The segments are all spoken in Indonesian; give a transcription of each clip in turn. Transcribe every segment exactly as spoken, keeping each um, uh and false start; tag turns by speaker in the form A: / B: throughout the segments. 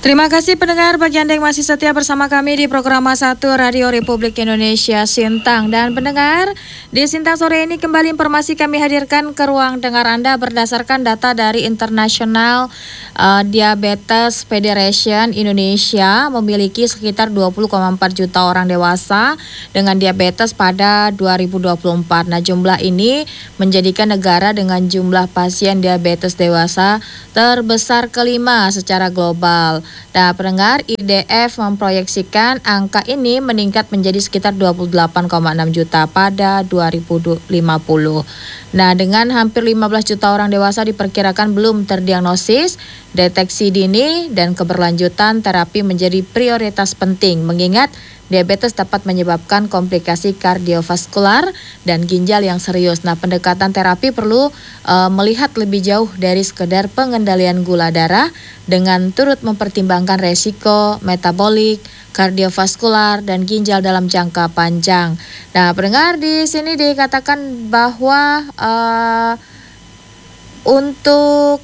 A: Terima kasih pendengar bagi Anda yang masih setia bersama kami di program satu Radio Republik Indonesia Sintang. Dan pendengar, di Sintang sore ini kembali informasi kami hadirkan ke ruang dengar Anda berdasarkan data dari International uh, Diabetes Federation Indonesia memiliki sekitar dua puluh koma empat juta orang dewasa dengan diabetes pada dua ribu dua puluh empat. Nah, jumlah ini menjadikan negara dengan jumlah pasien diabetes dewasa terbesar kelima secara global. Nah, pendengar, I D F memproyeksikan angka ini meningkat menjadi sekitar dua puluh delapan koma enam juta pada dua ribu lima puluh. Nah, dengan hampir lima belas juta orang dewasa diperkirakan belum terdiagnosis, deteksi dini dan keberlanjutan terapi menjadi prioritas penting, mengingat diabetes dapat menyebabkan komplikasi kardiovaskular dan ginjal yang serius. Nah, pendekatan terapi perlu uh, melihat lebih jauh dari sekedar pengendalian gula darah dengan turut mempertimbangkan resiko metabolik, kardiovaskular, dan ginjal dalam jangka panjang. Nah, pendengar, di sini dikatakan bahwa uh, untuk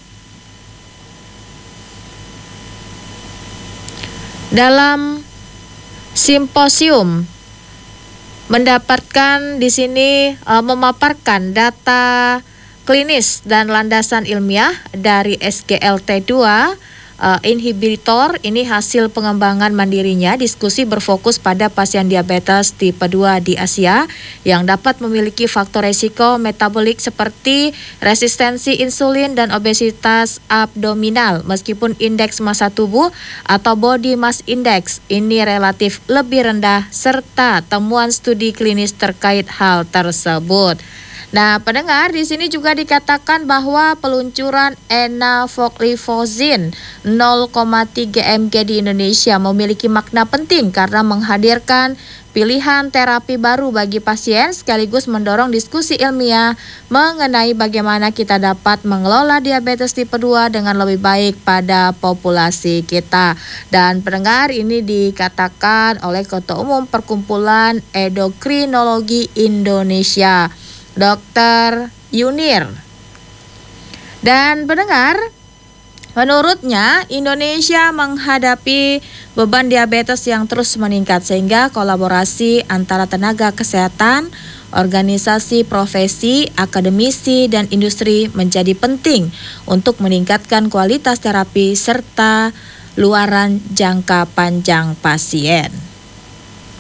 A: dalam simposium mendapatkan di sini uh, memaparkan data klinis dan landasan ilmiah dari S G L T dua uh, inhibitor. Ini hasil pengembangan mandirinya. Diskusi berfokus pada pasien diabetes tipe dua di Asia yang dapat memiliki faktor resiko metabolik seperti resistensi insulin dan obesitas abdominal. Meskipun indeks massa tubuh atau body mass index ini relatif lebih rendah serta temuan studi klinis terkait hal tersebut. Nah, pendengar, di sini juga dikatakan bahwa peluncuran enafogliflozin nol koma tiga miligram di Indonesia memiliki makna penting karena menghadirkan pilihan terapi baru bagi pasien sekaligus mendorong diskusi ilmiah mengenai bagaimana kita dapat mengelola diabetes tipe dua dengan lebih baik pada populasi kita. Dan pendengar, ini dikatakan oleh Ketua Umum Perkumpulan Endokrinologi Indonesia, Dokter Yunir. Dan pendengar, menurutnya Indonesia menghadapi beban diabetes yang terus meningkat sehingga kolaborasi antara tenaga kesehatan, organisasi profesi, akademisi, dan industri menjadi penting untuk meningkatkan kualitas terapi serta luaran jangka panjang pasien.